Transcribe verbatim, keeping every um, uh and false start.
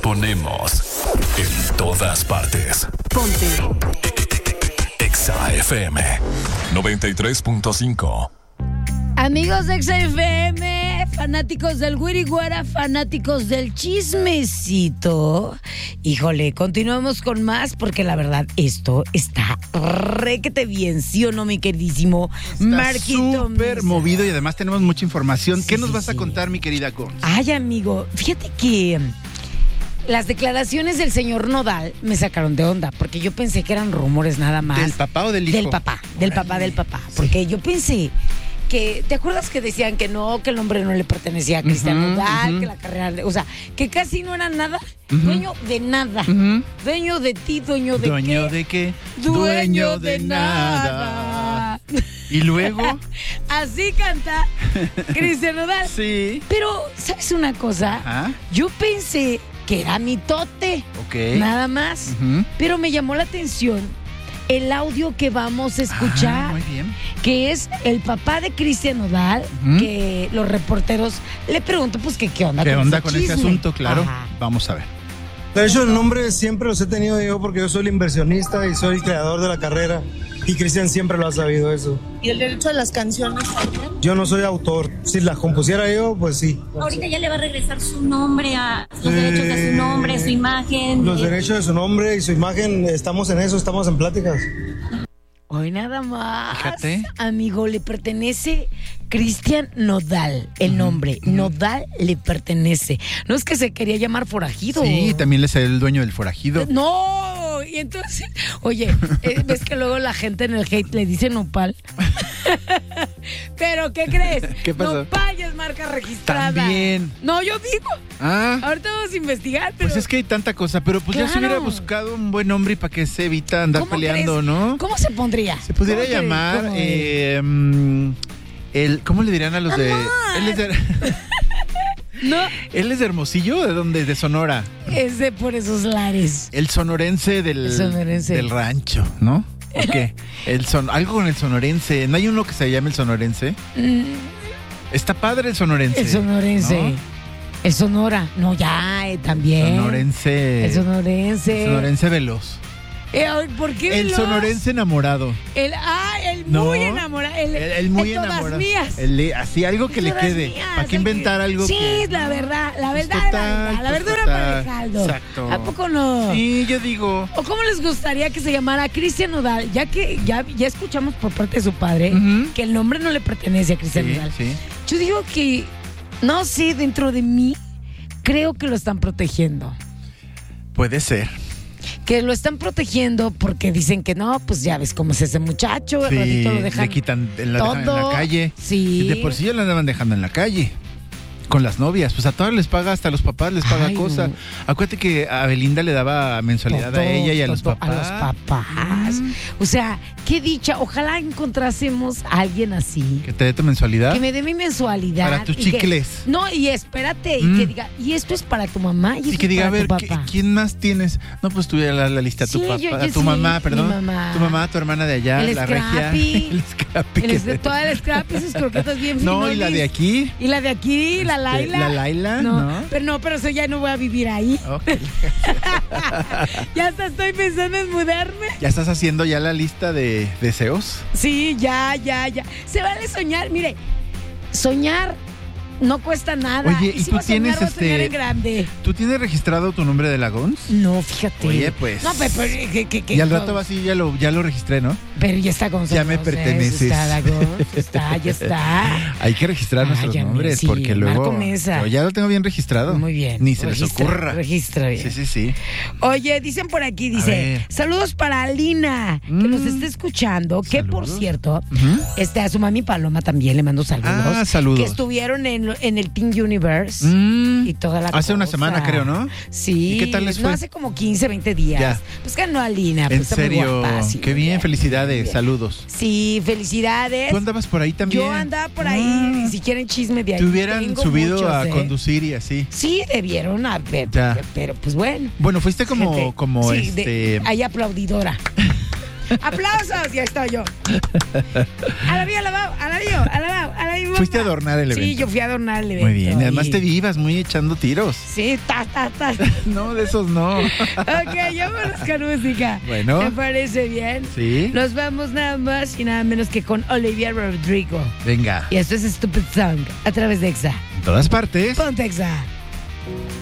ponemos en todas partes. Ponte. Exa F M noventa y tres punto cinco. Amigos de Exa F M, fanáticos del Guiriguara, fanáticos del chismecito. Híjole, continuamos con más porque la verdad esto está requete bien, ¿sí o no, mi queridísimo está Marquito? Súper Mesa. movido y además tenemos mucha información. Sí, ¿Qué nos sí, vas a sí. contar, mi querida Gonz? Ay, amigo, fíjate que las declaraciones del señor Nodal me sacaron de onda porque yo pensé que eran rumores nada más. ¿Del papá o del hijo? Del papá, del Órale. papá, del papá. Porque yo pensé que, ¿te acuerdas que decían que no, que el hombre no le pertenecía a Cristian Ujú, Nodal, ujú. que la carrera, de- o sea, que casi no era nada, Ujú. dueño de nada, Ujú. dueño de ti, dueño de ¿Dueño qué? de qué? Dueño de nada. ¿Y luego? Así canta Cristian Nodal. Sí. Pero, ¿sabes una cosa? Ajá. Yo pensé que era mitote, Ok. nada más, Ujú. pero me llamó la atención el audio que vamos a escuchar, Ah, muy bien. que es el papá de Cristian Nodal, Ujú. que los reporteros le preguntan, pues, que qué onda ¿Qué con onda ese con ese chisme. asunto? Claro. Ajá. Vamos a ver. De hecho, el nombre siempre los he tenido yo porque yo soy el inversionista y soy el creador de la carrera. Y Cristian siempre lo ha sabido eso. ¿Y el derecho de las canciones también? Yo no soy autor. Si la compusiera yo, pues sí. Ahorita ya le va a regresar su nombre, a los Eh, derechos de su nombre, su imagen. Los eh, derechos de su nombre y su imagen, estamos en eso, estamos en pláticas. Hoy nada más, Fíjate. amigo, le pertenece Cristian Nodal, el nombre, Nodal le pertenece. No es que se quería llamar forajido. Sí, también le es el dueño del forajido. No, y entonces, oye, eh, ves que luego la gente en el hate le dice nopal. Pero, ¿qué crees? ¿Qué pasó? Nopal ya es marca registrada. También. No, yo digo. Ah, Ahorita vamos a investigar, pero. pues es que hay tanta cosa, pero pues ya se Claro. hubiera buscado un buen nombre para que se evita andar ¿Cómo peleando, crees? ¿no? ¿Cómo se pondría? Se pudiera ¿Cómo crees? llamar ¿Cómo es? eh, mm, el, ¿cómo le dirían a los de? Amor. Él es de, No, él es de Hermosillo, ¿de dónde? De Sonora. es de por esos lares. El sonorense del, El sonorense. del rancho, ¿no? ¿O qué? El son, algo con el sonorense. ¿No hay uno que se llame el sonorense? Mm, Está padre el sonorense. el sonorense. ¿no? El Sonora. No, ya, eh, también. Sonorense. El sonorense. El sonorense veloz. Eh, ay, ¿por qué El veloz? sonorense enamorado. El, ah, el ¿No? muy enamorado. El, El, el muy el todas enamorado. mías. El de- así, algo que le Todas quede. mías, ¿Para qué el inventar que- algo sí, que...? la verdad, la Pues verdad, total, la verdad. La pues verdura total. para el caldo. Exacto. ¿A poco no? Sí, yo digo... ¿O cómo les gustaría que se llamara Cristian Nodal? Ya que ya, ya escuchamos por parte de su padre Ujú. que el nombre no le pertenece a Cristian Sí, Nodal. sí. Yo digo que, no sé, dentro de mí, creo que lo están protegiendo. Puede ser. Que lo están protegiendo porque dicen que no, pues ya ves cómo es ese muchacho, al Sí, ratito lo dejan le quitan, la dejan en todo. la calle. Sí. Y de por sí ya la andaban dejando en la calle. Con las novias. Pues a todas les paga, hasta a los papás les paga Ay, cosa. no. Acuérdate que a Belinda le daba mensualidad Todo, a ella y a los todo, papás. A los papás. Mm. O sea, qué dicha. Ojalá encontrásemos a alguien así. Que te dé tu mensualidad. Que me dé mi mensualidad. Para tus y que- chicles. no, y espérate, y Mm. que diga, y esto es para tu mamá, y esto Y que es diga, a para ver, tu ¿qué- papá. ¿quién más tienes? No, pues tú ya la, la lista, tu Sí, papá, yo- yo tu sí, mamá, mi perdón. mamá. Tu mamá, tu hermana de allá, El la regia. Scrappy. El Scrappy. El que es de se- toda el scrap y sus croquetas bien No, y la finolis. de aquí. Y la de aquí, la Este, Laila. la Laila, no, ¿no? Pero no, pero eso ya no voy a vivir ahí. Ok. Ya hasta estoy pensando en mudarme. ¿Ya estás haciendo ya la lista de deseos? Sí, ya, ya, ya. Se vale soñar, mire, soñar no cuesta nada. Oye, ¿y si tú voy a soñar, tienes, voy a soñar este, en grande. ¿Tú tienes registrado tu nombre de la Gons? No, fíjate. Oye, pues. No, pero, pero, que, que, que- Y al rato así ya lo, ya lo registré, ¿no? Pero ya está con Ya me nosotros, ¿eh? perteneces. Está, la Gons, está, ya está. Hay que registrar Ay, nuestros ya me- nombres sí, porque luego. Marco Mesa. Yo ya lo tengo bien registrado. Muy bien. Ni se les Registra, ocurra. Registra bien. Sí, sí, sí. Oye, dicen por aquí, dice, ver. saludos para Lina, que Mm. nos está escuchando, que por Saludos. cierto, Ujú. este, a su mami Paloma también le mando saludos. Ah, saludos. Que estuvieron en, en el Teen Universe. Mm. Y toda la Hace una cosa. semana, creo, ¿no? Sí. ¿Y qué tal les No, fue? hace como quince, veinte días. Ya. Pues ganó a Lina. Pues En está muy serio. guapa, sí, Qué muy bien, muy felicidades. bien. Saludos. Sí, felicidades. ¿Tú andabas por ahí también? Yo andaba por ahí, Ah. y si quieren chisme de ahí. Te hubieran tengo subido muchos, a ¿eh? conducir y así. Sí, debieron haber, Ya. pero pues bueno. Bueno, fuiste como, Gente, como sí, este. de- hay aplaudidora. ¡Aplausos! Ya estoy yo. Alabío, alabao, alabío, alabao, alabío. Fuiste a adornar el evento. Sí, yo fui a adornar el evento. Muy bien, además y- te vivas muy echando tiros. Sí, ta, ta, ta. No, de esos no. Ok, vámonos con música. Bueno. ¿Te parece bien? Sí. Nos vamos nada más y nada menos que con Olivia Rodrigo. Venga, Y esto es Stupid Song a través de Exa. en todas partes. Ponte Exa.